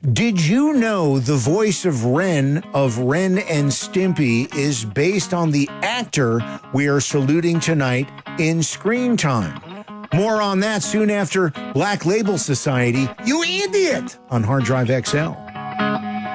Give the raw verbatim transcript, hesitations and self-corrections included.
Did you know the voice of Ren of Ren and Stimpy is based on the actor we are saluting tonight in Screen Time? More on that soon after Black Label Society, you idiot, on Hard Drive X L.